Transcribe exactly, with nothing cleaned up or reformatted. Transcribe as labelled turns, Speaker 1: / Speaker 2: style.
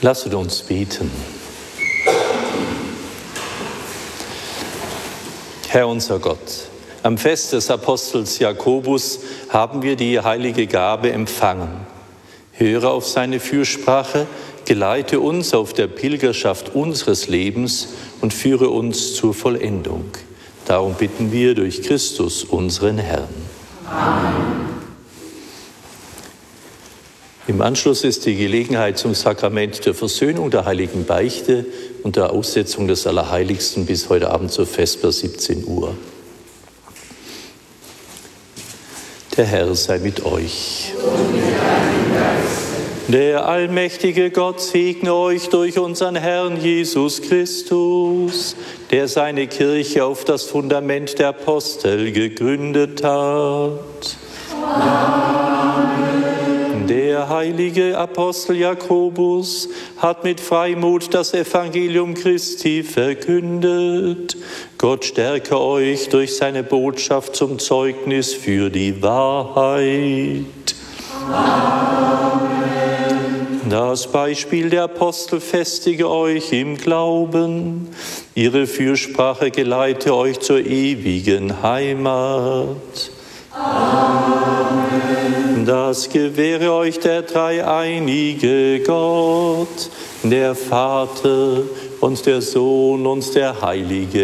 Speaker 1: Lasset uns beten. Herr unser Gott, am Fest des Apostels Jakobus haben wir die heilige Gabe empfangen. Höre auf seine Fürsprache, geleite uns auf der Pilgerschaft unseres Lebens und führe uns zur Vollendung. Darum bitten wir durch Christus, unseren Herrn.
Speaker 2: Amen.
Speaker 1: Im Anschluss ist die Gelegenheit zum Sakrament der Versöhnung, der heiligen Beichte und der Aussetzung des Allerheiligsten bis heute Abend zur Vesper siebzehn Uhr. Der Herr sei mit euch.
Speaker 2: Und mit deinem Geiste.
Speaker 1: Der allmächtige Gott segne euch durch unseren Herrn Jesus Christus, der seine Kirche auf das Fundament der Apostel gegründet hat.
Speaker 2: Amen.
Speaker 1: Der heilige Apostel Jakobus hat mit Freimut das Evangelium Christi verkündet. Gott stärke euch durch seine Botschaft zum Zeugnis für die Wahrheit.
Speaker 2: Amen.
Speaker 1: Das Beispiel der Apostel festige euch im Glauben. Ihre Fürsprache geleite euch zur ewigen Heimat.
Speaker 2: Amen.
Speaker 1: Das gewähre euch der dreieinige Gott, der Vater und der Sohn und der Heilige